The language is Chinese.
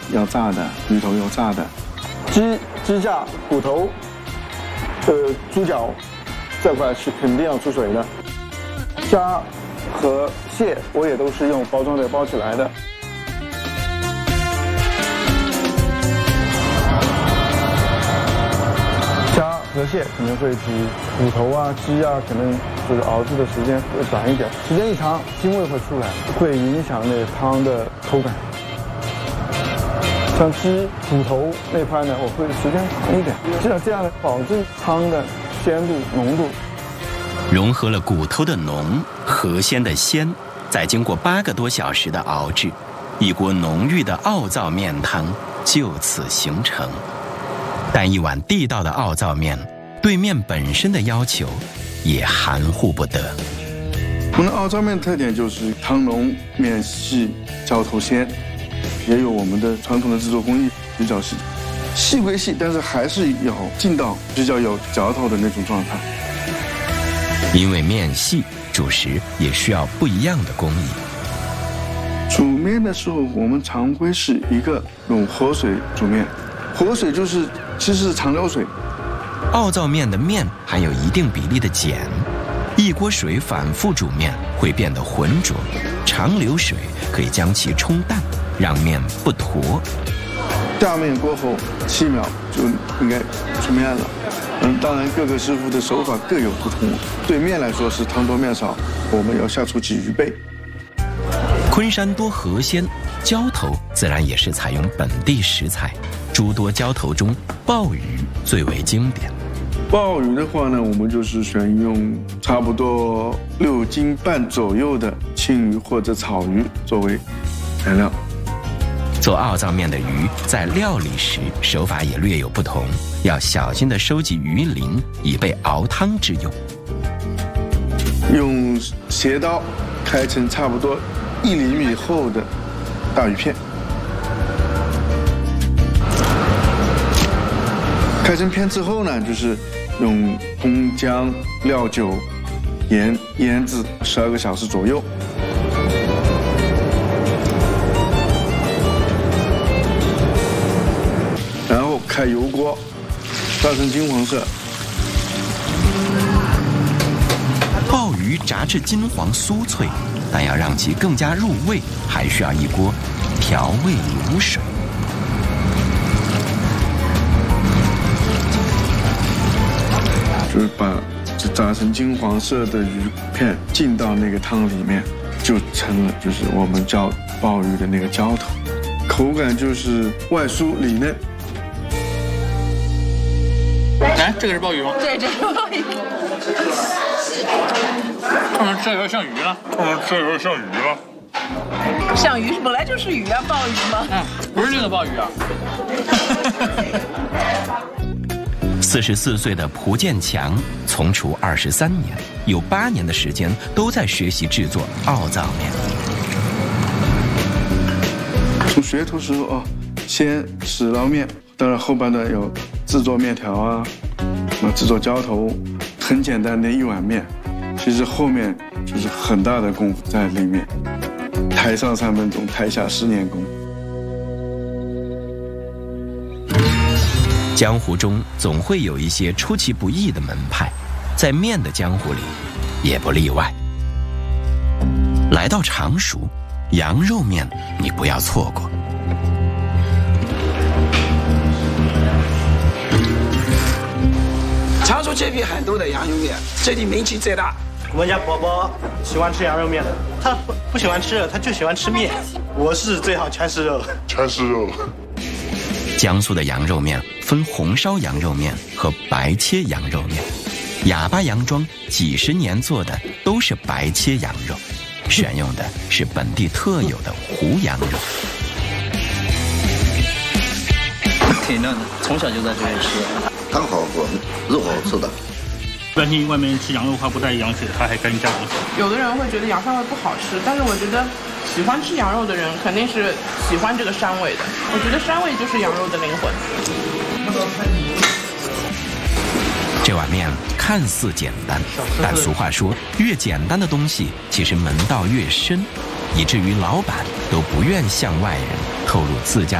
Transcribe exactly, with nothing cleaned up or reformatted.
要炸的，鱼头要炸的。 鸡、鸡架、骨头、呃猪脚这块是肯定要出水的。虾和蟹我也都是用包装袋包起来的。虾和蟹可能会比骨头啊、鸡啊，可能就是熬制的时间会短一点，时间一长，腥味会出来，会影响那汤的口感。像鸡骨头那块呢，我会时间长一点，这样这样呢，保证汤的鲜度、浓度。 融合了骨头的浓、河鲜的鲜，再经过八个多小时的熬制，一锅浓郁的奥灶面汤就此形成。但一碗地道的奥灶面，对面本身的要求也含糊不得。 我们的奥灶面特点就是汤浓、面细、浇头鲜，也有我们的传统的制作工艺比较细，细归细，但是还是要劲道比较有嚼头的那种状态。 因为面细，煮食也需要不一样的工艺。 煮面的时候，我们常规是一个用活水煮面，活水就是其实是长流水。 奥灶面的面含有一定比例的碱，一锅水反复煮面会变得浑浊，长流水可以将其冲淡，让面不坨。 下面过后七秒就应该出面了。嗯，当然各个师傅的手法各有不同。对面来说是汤多面少，我们要下出几余倍。 昆山多河鲜，浇头自然也是采用本地食材。诸多浇头中，鲍鱼最为经典。 鲍鱼的话呢，我们就是选用差不多六斤半左右的青鱼或者草鱼作为原料。 做奥灶面的鱼在料理时手法也略有不同，要小心地收集鱼鳞，以备熬汤之用。 用斜刀开成差不多一厘米厚的大鱼片，开成片之后呢，就是用葱姜料酒盐腌制十二个小时左右。然后开油锅，炸成金黄色。 鲍鱼炸至金黄酥脆，但要让其更加入味，还需要一锅调味卤水。 就是把这炸成金黄色的鱼片浸到那个汤里面，就成了就是我们叫鲍鱼的那个浇头，口感就是外酥里嫩。 哎，这个是鲍鱼吗？ 对，这是鲍鱼。 嗯，这有点像鱼了。嗯，这有点像鱼了。 像鱼本来就是鱼啊，鲍鱼吗？ 嗯，不是这个鲍鱼啊。 四十四岁的蒲建强从厨二十三年，有八年的时间都在学习制作奥灶面。 从学徒时候哦，先是捞面，当然后半段有制作面条啊，啊制作浇头，很简单的一碗面，其实后面就是很大的功夫在里面。台上三分钟，台下十年功。 江湖中总会有一些出其不意的门派，在面的江湖里也不例外。来到常熟，羊肉面你不要错过。 常熟这片很多的羊肉面，这里名气最大。 我们家伯伯喜欢吃羊肉面的，他不不喜欢吃，他就喜欢吃面。我是最好全是肉， 全是肉。 江苏的羊肉面分红烧羊肉面和白切羊肉面，哑巴羊庄几十年做的都是白切羊肉，选用的是本地特有的湖羊肉。 挺嫩的，从小就在这里吃， 汤好喝，肉好吃的。 一般性外面吃羊肉的话不带羊血，它还干加羊血。 有的人会觉得羊膻味不好吃，但是我觉得喜欢吃羊肉的人肯定是喜欢这个膻味的。我觉得膻味就是羊肉的灵魂。 这碗面看似简单，但俗话说，越简单的东西其实门道越深，以至于老板都不愿向外人透露自家